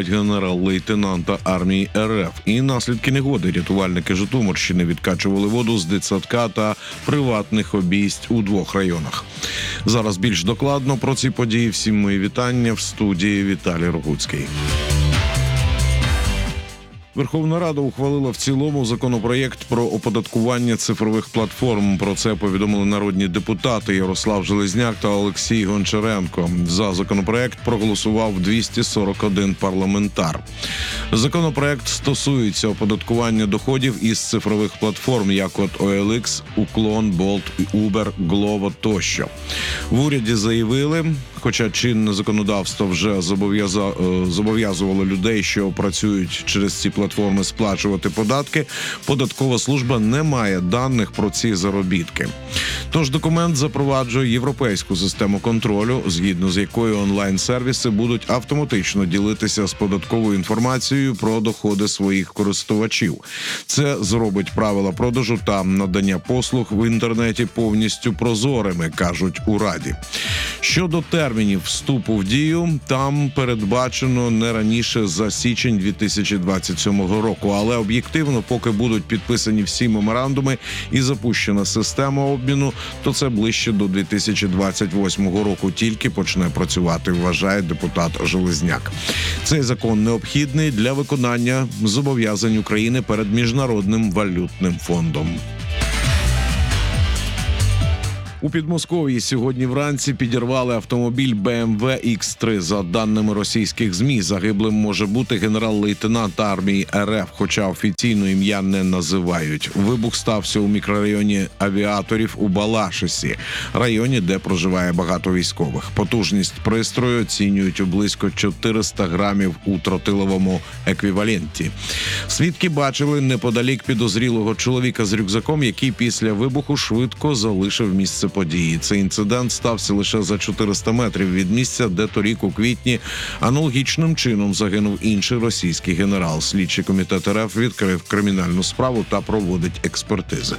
генерал-лейтенанта армії РФ. І наслідки негоди рятувальники Житомирщини відкачували воду з дитсадка та приватних обійсть у 2 районах. Зараз більш докладно про ці події. Всім мої вітання. В студії Віталій Рогуцький. Верховна Рада ухвалила в цілому законопроєкт про оподаткування цифрових платформ. Про це повідомили народні депутати Ярослав Железняк та Олексій Гончаренко. За законопроєкт проголосував 241 парламентар. Законопроєкт стосується оподаткування доходів із цифрових платформ, як от OLX, Уклон, Bolt, Uber, Glovo тощо. В уряді заявили, хоча чинне законодавство вже зобов'язувало людей, що працюють через ці платформи, сплачувати податки, податкова служба не має даних про ці заробітки. Тож документ запроваджує європейську систему контролю, згідно з якою онлайн-сервіси будуть автоматично ділитися з податковою інформацією про доходи своїх користувачів. Це зробить правила продажу та надання послуг в інтернеті повністю прозорими, кажуть у Раді. Щодо термінів вступу в дію, там передбачено не раніше за січень 2027 року, але об'єктивно, поки будуть підписані всі меморандуми і запущена система обміну, то це ближче до 2028 року тільки почне працювати, вважає депутат Железняк. Цей закон необхідний для виконання зобов'язань України перед Міжнародним валютним фондом. У Підмосков'ї сьогодні вранці підірвали автомобіль BMW X3. За даними російських ЗМІ, загиблим може бути генерал-лейтенант армії РФ, хоча офіційно ім'я не називають. Вибух стався у мікрорайоні Авіаторів у Балашисі, районі, де проживає багато військових. Потужність пристрою оцінюють у близько 400 грамів у тротиловому еквіваленті. Свідки бачили неподалік підозрілого чоловіка з рюкзаком, який після вибуху швидко залишив місце події. Цей інцидент стався лише за 400 метрів від місця, де торік у квітні аналогічним чином загинув інший російський генерал. Слідчий комітет РФ відкрив кримінальну справу та проводить експертизи.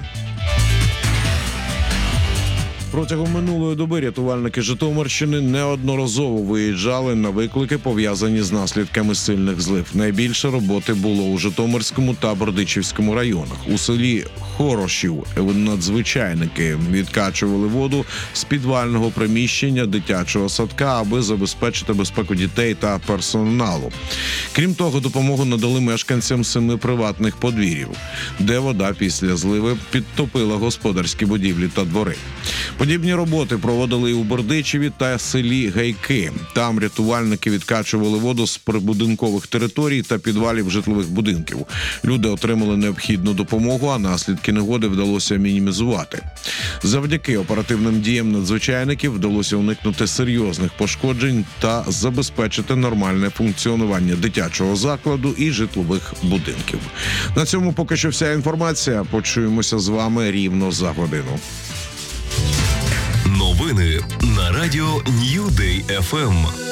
Протягом минулої доби рятувальники Житомирщини неодноразово виїжджали на виклики, пов'язані з наслідками сильних злив. Найбільше роботи було у Житомирському та Бердичівському районах. У селі Хорошів надзвичайники відкачували воду з підвального приміщення дитячого садка, аби забезпечити безпеку дітей та персоналу. Крім того, допомогу надали мешканцям 7 приватних подвір'їв, де вода після зливи підтопила господарські будівлі та двори. Подібні роботи проводили і у Бердичеві та селі Гайки. Там рятувальники відкачували воду з прибудинкових територій та підвалів житлових будинків. Люди отримали необхідну допомогу, а наслідки негоди вдалося мінімізувати. Завдяки оперативним діям надзвичайників вдалося уникнути серйозних пошкоджень та забезпечити нормальне функціонування дитячого закладу і житлових будинків. На цьому поки що вся інформація. Почуємося з вами рівно за годину. Новини на радіо New Day FM.